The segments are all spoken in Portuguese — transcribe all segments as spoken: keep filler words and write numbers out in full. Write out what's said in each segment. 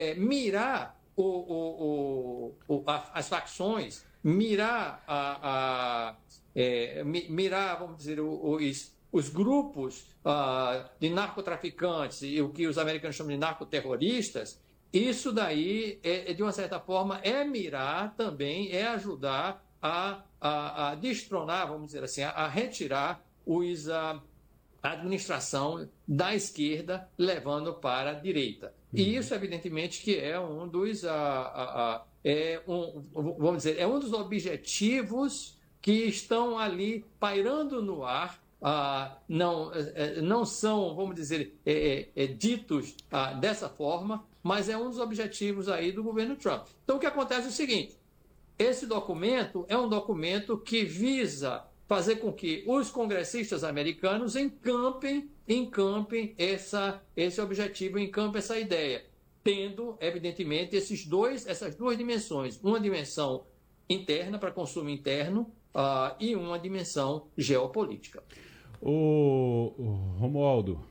é, mirar o, o, o, o, a, as facções, mirar, a, a, é, mirar vamos dizer, os, os grupos uh, de narcotraficantes e o que os americanos chamam de narcoterroristas. Isso daí, é, de uma certa forma, é mirar também, é ajudar a, a, a destronar, vamos dizer assim, a, a retirar os, a, a administração da esquerda, levando para a direita. Uhum. E isso, evidentemente, que é um dos, a, a, a, é um, vamos dizer, é um dos objetivos que estão ali pairando no ar. Ah, não, não são, vamos dizer, é, é, ditos ah, dessa forma, mas é um dos objetivos aí do governo Trump. Então, o que acontece é o seguinte, esse documento é um documento que visa fazer com que os congressistas americanos encampem, encampem essa, esse objetivo, encampem essa ideia, tendo, evidentemente, esses dois, essas duas dimensões, uma dimensão interna, para consumo interno, ah, e uma dimensão geopolítica. O, o Romualdo,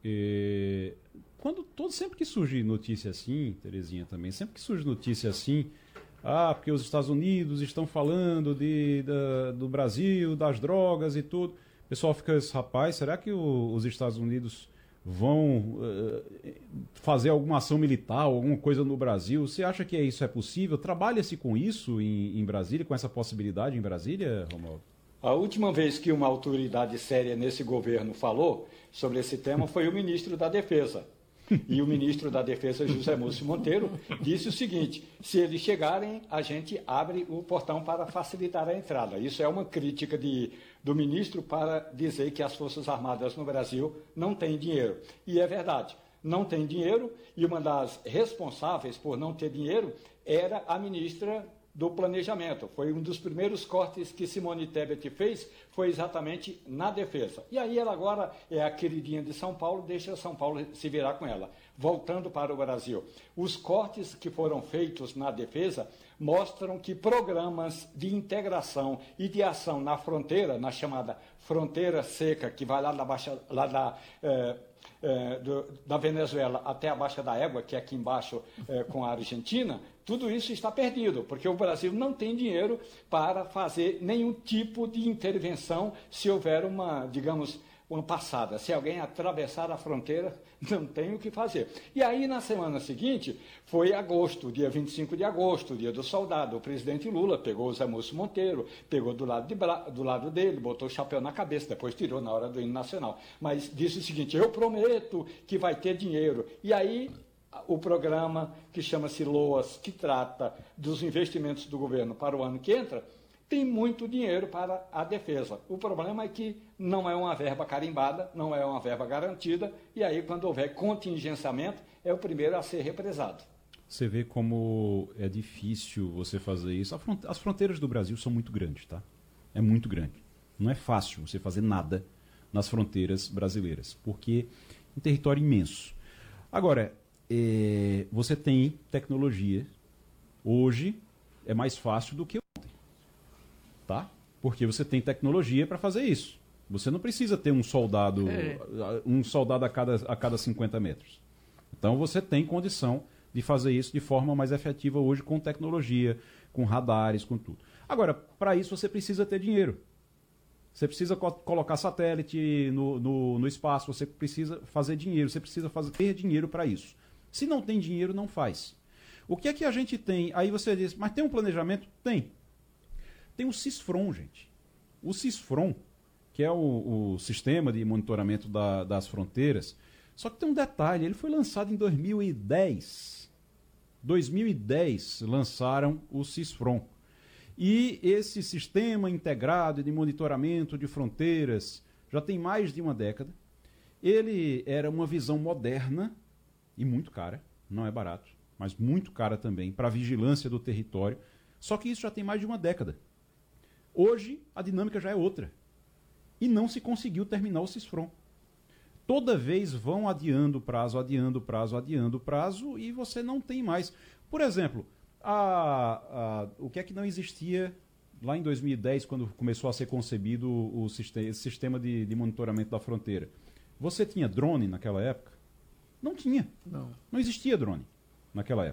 eh, quando todo, sempre que surge notícia assim, Terezinha também, sempre que surge notícia assim, ah, porque os Estados Unidos estão falando de, da, do Brasil, das drogas e tudo, o pessoal fica, rapaz, será que o, os Estados Unidos vão uh, fazer alguma ação militar, alguma coisa no Brasil? Você acha que isso é possível? Trabalha-se com isso em, em Brasília, com essa possibilidade em Brasília, Romualdo? A última vez que uma autoridade séria nesse governo falou sobre esse tema foi o ministro da Defesa. E o ministro da Defesa, José Múcio Monteiro, disse o seguinte: se eles chegarem, a gente abre o portão para facilitar a entrada. Isso é uma crítica de, do ministro para dizer que as Forças Armadas no Brasil não têm dinheiro. E é verdade, não tem dinheiro, e uma das responsáveis por não ter dinheiro era a ministra do Planejamento. Foi um dos primeiros cortes que Simone Tebet fez, foi exatamente na defesa. E aí ela agora é a queridinha de São Paulo, deixa São Paulo se virar com ela. Voltando para o Brasil, os cortes que foram feitos na defesa mostram que programas de integração e de ação na fronteira, na chamada fronteira seca, que vai lá da, baixa, lá da eh, É, do, da Venezuela até a Baixa da Égua, que é aqui embaixo é, com a Argentina, tudo isso está perdido, porque o Brasil não tem dinheiro para fazer nenhum tipo de intervenção se houver uma, digamos, uma passada. Se alguém atravessar a fronteira, não tem o que fazer. E aí, na semana seguinte, foi agosto, dia vinte e cinco de agosto, dia do soldado. O presidente Lula pegou o Zé Múcio Monteiro, pegou do lado, de, do lado dele, botou o chapéu na cabeça, depois tirou na hora do hino nacional. Mas disse o seguinte: eu prometo que vai ter dinheiro. E aí, o programa que chama-se LOAS, que trata dos investimentos do governo para o ano que entra, tem muito dinheiro para a defesa. O problema é que não é uma verba carimbada, não é uma verba garantida, e aí, quando houver contingenciamento, é o primeiro a ser represado. Você vê como é difícil você fazer isso. As fronteiras do Brasil são muito grandes, tá? É muito grande. Não é fácil você fazer nada nas fronteiras brasileiras, porque é um território imenso. Agora, é, você tem tecnologia. Hoje é mais fácil do que ontem, tá? Porque você tem tecnologia para fazer isso. Você não precisa ter um soldado, é. um soldado a cada, a cada cinquenta metros. Então você tem condição de fazer isso de forma mais efetiva hoje com tecnologia, com radares, com tudo. Agora, para isso você precisa ter dinheiro. Você precisa co- colocar satélite no, no, no espaço, você precisa fazer dinheiro, você precisa fazer, ter dinheiro para isso. Se não tem dinheiro, não faz. O que é que a gente tem? Aí você diz, mas tem um planejamento? Tem. Tem o CISFRON, gente. O CISFRON, que é o, o sistema de monitoramento da, das fronteiras, só que tem um detalhe, ele foi lançado em dois mil e dez. dois mil e dez lançaram o CISFRON. E esse sistema integrado de monitoramento de fronteiras já tem mais de uma década. Ele era uma visão moderna e muito cara, não é barato, mas muito cara também, para a vigilância do território. Só que isso já tem mais de uma década. Hoje, a dinâmica já é outra. E não se conseguiu terminar o CISFRON. Toda vez vão adiando o prazo, adiando o prazo, adiando o prazo, e você não tem mais. Por exemplo, a, a, o que é que não existia lá em dois mil e dez, quando começou a ser concebido o, o sistema, esse sistema de, de monitoramento da fronteira? Você tinha drone naquela época? Não tinha. Não. Não existia drone. naquela época.